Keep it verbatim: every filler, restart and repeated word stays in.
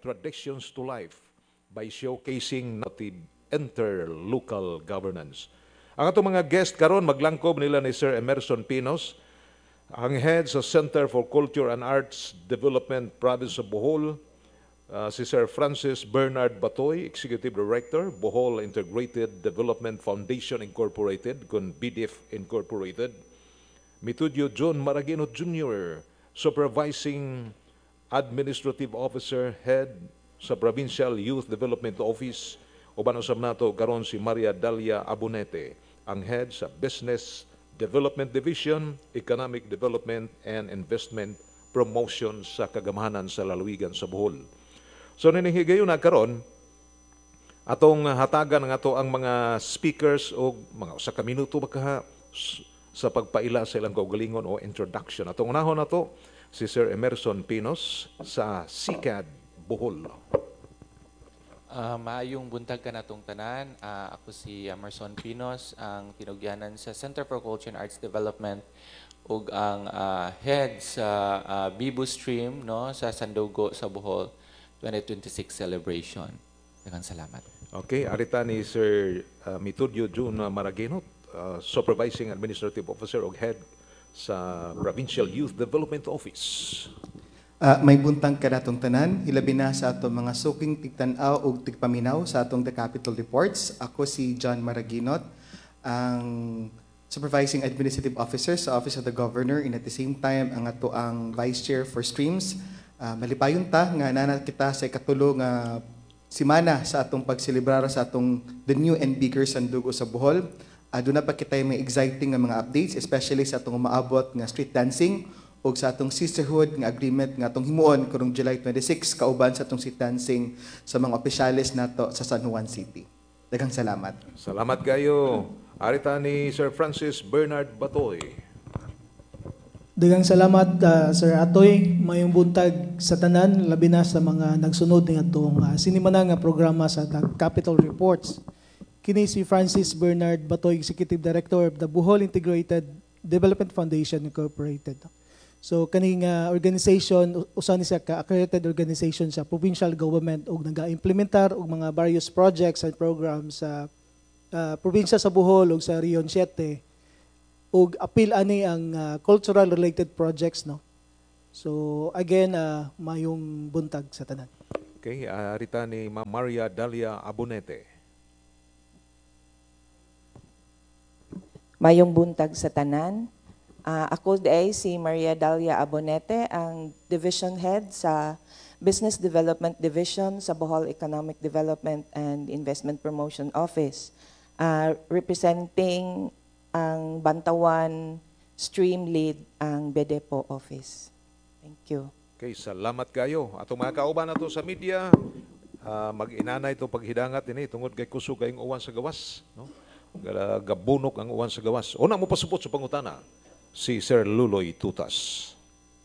traditions to life by showcasing native interlocal governance. Ang atong mga guest karon maglangkob nila ni Sir Emerson Pinos, ang head sa Center for Culture and Arts Development Province of Bohol, uh, si Sir Francis Bernard Batoy, Executive Director, Bohol Integrated Development Foundation Incorporated, kun B D F Incorporated, Mitudyo John Maraguino Junior, Supervising Administrative Officer, Head sa Provincial Youth Development Office, uban usab nato karon si Maria Dalia Abunete, ang head sa Business Development Division, Economic Development and Investment Promotion sa Kagamahanan sa Lalawigan sa Bohol. So ninihigayon na karon atong hatagan nga to ang mga speakers o mga usa ka minuto baka sa pagpaila sa ilang kaugalingon o introduction. Atong unahon na to si Sir Emerson Pinos sa S I C A D Bohol. Uh, maayong buntag ka natong tanan. Uh, ako si Emerson Pinos, ang tinugyanan sa Center for Culture and Arts Development ug ang uh, head sa uh, Bibu Stream no sa Sandugo sa Bohol twenty twenty-six celebration. Daghang salamat. Okay, arita ni Sir uh, Mitudyo Jun Maraguino, uh, Supervising Administrative Officer ug head sa Provincial Youth Development Office. Uh, may buntang kanatong tanan, hilabi na sa atong mga suking tigtanaw o tigpaminaw sa atong The Capital Reports. Ako si John Maraguinot, ang Supervising Administrative Officer sa Office of the Governor, and at the same time, ang ato ang Vice Chair for Streams. Uh, malipayon ta, nga nana kita sa ikatulo nga simana sa atong pagselebrar sa atong The New and Bigger Sandugo sa Bohol. Uh, doon na pa kita may exciting nga mga updates, especially sa atong umaabot nga street dancing, o sa atong sisterhood nga agreement nga atong himuon karong July twenty-six kauban sa atong street dancing sa mga opisyalis nato sa San Juan City. Daghang salamat. Salamat kayo. Arita ni Sir Francis Bernard Batoy. Daghang salamat uh, Sir Atoy, mayong buntag sa tanan labi na sa mga nagsunod ng atong uh, sinimana nga programa sa Capital Reports. Kini si Francis Bernard Batoy, Executive Director of the Bohol Integrated Development Foundation Incorporated. So kaning uh, organization usa ni sa ka-accredited organization sa provincial government ug naga-implementar og mga various projects and programs sa uh, probinsya sa Bohol ug sa Region seven ug apil ani ang uh, cultural related projects no. So again uh, mayong buntag sa tanan. Okay, arita ni Ma'am Maria Dalia Abunete. Mayong buntag sa tanan. Uh, ako ay si Maria Dalia Abonete, ang Division Head sa Business Development Division sa Bohol Economic Development and Investment Promotion Office, uh, representing ang Bantawan Stream Lead, ang B D P O Office. Thank you. Okay, salamat kayo. Atong mga kauban nato sa media, uh, mag-inanay itong paghidangat ini tungod kay kusog kayong uwan sa gawas. No? Gabunok ang uwan sa gawas. Una mo pasupot sa pangutana, si Sir Luloy Tutas.